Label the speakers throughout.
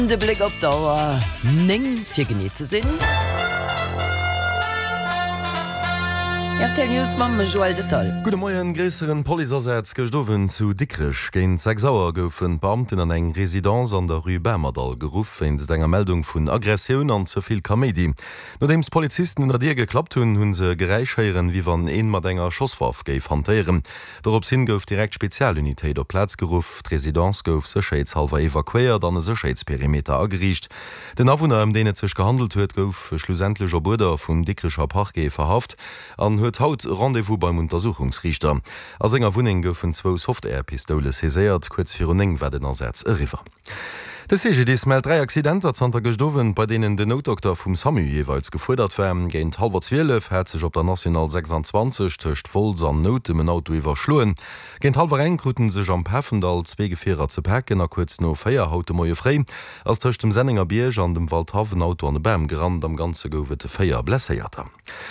Speaker 1: De Blick op Dauer neng fir geneet ze sinn.
Speaker 2: Gute Morgen, größeren Polizeisätz gestoven zu Dickrich. Gegen 6 Uhr goufen Beamten an eng Residenz an der Rue Bermerdal gerufen, wegen enger Meldung von Aggression an zuviel Comedy. Nachdem Polizisten unter dir geklappt hun se gereichieren, wie wann een mat enger Schosswaff geif hantieren. Darauf hin gouf direkt Spezialunitéit der Platz gerufen, die Residenz gouf sicherheitshalber evakuiert, an den Sicherheitsperimeter agericht. Den Awohner, um den es sich gehandelt huet, gouf schlussendlicher Bruder vum Dickricher Parkgeh verhaft, an huet haut Rendezvous beim Untersuchungsrichter. Als enger Wuning goufen 2 Softwarepistole sesiert, kurz vir eng werden ersatz river. Das CGD meldt 3 Accidenter zanter gestoven, bei denen de Notdoktor vum SAMU jeweils gefordert wärm. Géint 12:30 hat sich op der National 26 töcht Volls an Not im Auto iwwerschluen. Géint 12:30 sech am Peffendal 2 Gefährer ze packen, a kurz no Feier haute moie frei, als töcht dem Senninger Bierg an dem Waldhafenauto an de Bäm gerannt am ganze gouwete Feier blässeiert.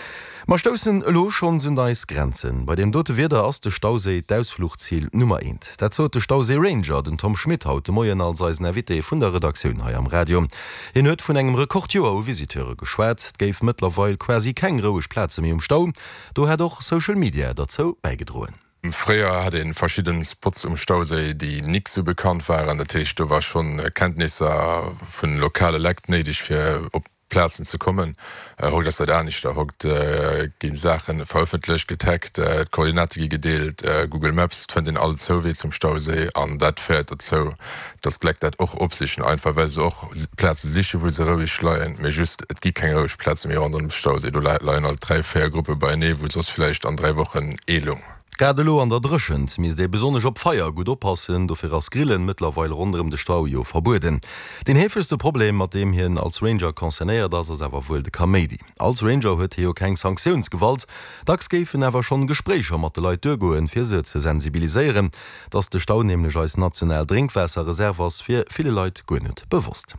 Speaker 2: Ma stossen lo schon sind eis Grenzen. Bei dem dote Weder ass de Stausee d'Ausfluchtziel Nummer 1. Dat zo de Stausee Ranger den Tom Schmidt haut de Moien als eis Navité vun der Redaktion hai am Radio. En huet vun engem Rekordjoer o Visiteure geschwert, géif mittlerweile quasi kein roueg Plätze mé Stau, do hat doch Social Media dazu beigedroen.
Speaker 3: Früher hat in verschiedenen Spots Stausee, die nicht so bekannt waren. Der Tisch, da war schon Kenntnisse von lokale Lekt nötig für Plätzen zu kommen. Holt das da nicht, da hockt gehen Sachen veröffentlicht, getaggt, Koordinate gedeelt, Google Maps von den allen so wie zum Stausee an das fährt dazu. Das legt das auch ob sich einfach, weil sie auch Plätze sicher, wo sie ruhig schleien, mir just, es gibt keine ruhig Plätze mehr an dem Stausee. Du leien halt 3 Fährgruppe bei Ne, wo sonst vielleicht an 3 Wochen Elung.
Speaker 2: Gerdelo an der Drschend mis déi besonnech op Feier gut oppassen, do fir ass Grillen mittlerweile rundem de Stauio verbuden. Den hefeste Problem mat dem hien als Ranger konzernéiert, dats er sewer vuuel de Comedy. Als Ranger huet hio keng Sanktionsgewalt, dacks géiffen ewer schon Gesprächer mat de Leiit goen fir se ze sensibiliseieren, dats de Stau nämlich als national Drinkwässerreservers fir viele Leiit gonet bewusst.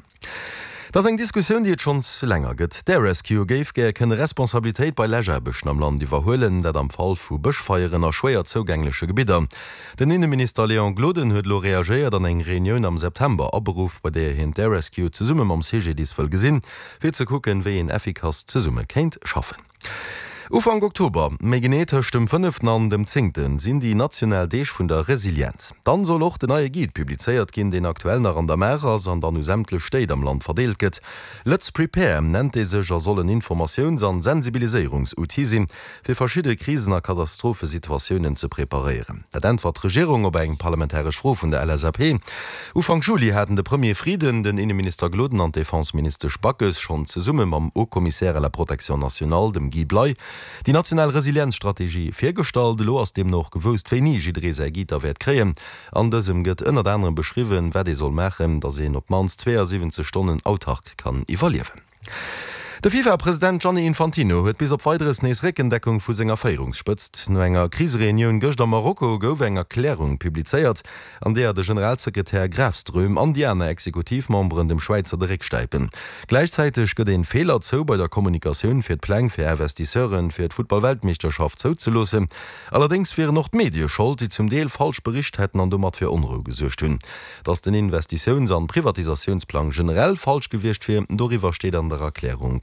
Speaker 2: Das eng Diskussion, die schon länger gëtt. Der Rescue geif ken Responsabiltäit bei Lägerbeschen am Land iwwerhoelen, dat am Fall vu Bëchfeieren a schwéier zouugänglesche Gebieter. Den Innenminister Leon Gloden huet lo reagiert an eng Reunion am September aberuf, bei der hin der Rescue ze Summe am CGDs vëll gesinn, fir ze kucken, wéi en effikaz ze Summe kenint schaffen. Ufang Oktober, méi genetisch dem 5. an dem 10. sinn die national Deeg vun der Resilienz. Dann soll auch de neue Guide publizeiert ginn den aktuellen an der Meerers an der nu sämtle Steit am Land verdeelt gët. Let's Prepare nennt sech sollen Informations- an Sensibiliséierungsuti sinn, fir verschiedene Krisen a Katastrophesituationen ze preparieren. Dat entwert Regierung op eng parlamentarisch Fro vun der LSAP. Ufang Juli hatten de Premier Frieden den Innenminister Gloden an Defensminister Spackes schon ze Summe am Haut-Commissaire à la Protection Nationale dem Guy Blei die nationale Resilienzstrategie firstalt lo aus dem noch gewusst wie nie Giter werd kreien. Andersem gëtt ënner anderen beschriwen, wer de soll machen, dat se op mans 72 Stunden Autark kann evaluieren. Der FIFA-Präsident Gianni Infantino huet bis op weiteres nees Reckendeckung vu senger Feierung spëtzt. No enger Krisereunion gëcht a Marokko gouf eng Erklärung publizeiert, an der der Generalsekretär Grafström an die aner Exekutivmembren dem Schweizer Dreck steipen. Gleichzeitig gëtt den Fehler zo bei der Kommunikation fir d'Pläng fir Investisseuren fir d' Football-Weltmeisterschaft zouzelosse. Allerdings wären noch Medien schuld, die zum Deel falsch bericht hätten an dummer fir Unruhe gesuercht hun. Dats den Investitions- an Privatisationsplan generell falsch gewircht fir, doriwer steht an der Erklärung.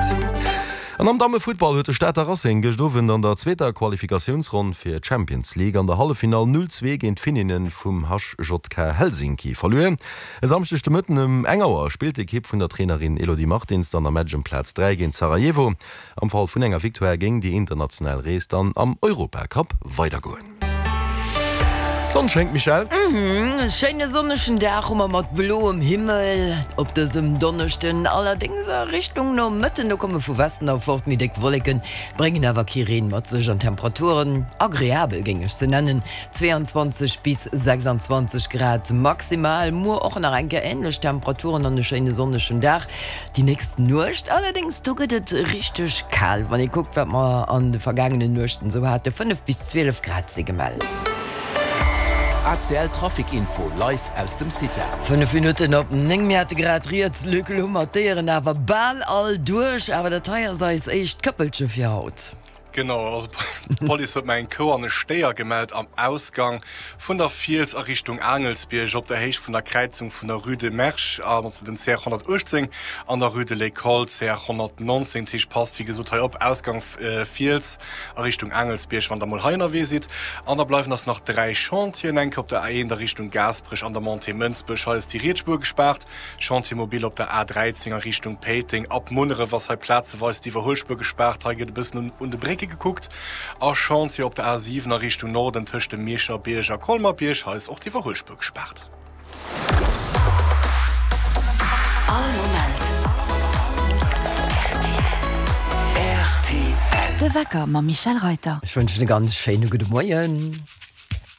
Speaker 2: An am Damefootball huet de Städter Racing gestowen an der 2. Qualifikationsrunde fir Champions League an der Hallefinal 0-2 géint Fininnen vum HJK Helsinki verloren. Es amstechte Mëtten em Engauer spielt die Kipp vun der Trainerin Elodie Martins an der Matchplatz 3 géint Sarajevo. Am Fall vun enger Victoire ging die international Rees dann am Europacup weitergoen. Sonn schenkt Michel.
Speaker 1: Scheine sonneschen Dach mat bloem Himmel op desem Donnerchten allerdings Richtung no Mëtten da komme vu Westen auf fort mit deck Wolken bringen awer Kirin mat sech an Temperaturen agréabel gingech ze nennen 22 bis 26 Grad maximal mo och nach enke ähnlich Temperaturen an de scheine sonneschen Dach die nächsten Nucht allerdings duget et richtig kal wann ihr guckt wat man an de vergangenen Nuchten so hatte 5 bis 12 Grad se gemeldet.
Speaker 4: ACL Trafikinfo live aus dem City.
Speaker 1: 5 Minuten op 9 gradiert Lückel humorieren awer ball all durch, aber der Teier sei echt Köppelsche fir Haut.
Speaker 5: Genau, also Poli hat mein Co an Steier gemeldet am Ausgang von der Fiels Richtung Angelsbierg op der Heich von der Kreuzung von der Rue de Mersch zu dem C118 an der Rue de l'École C119 Tisch passt wie gesagt op Ausgang Fiels Richtung Angelsbierg wann der Molheiner wesit an der bleiben das nach 3 Chantien enke op der A in der Richtung Gasbrich an der Monte Münzbech ist die Rietspur gesperrt Chantimobil op der A13er Richtung Peting ab Munere was Platze war die Verholspur gesperrt bis und de Brücke geguckt a Chance op der A7er Richtung Norden töchte Mecher Bierger Kolmerbierg heißt auch die Verholspur gesperrt.
Speaker 6: De Wecker ma Michel Reiter.
Speaker 1: Ich wünsche eine ganz schöne gute Morgen.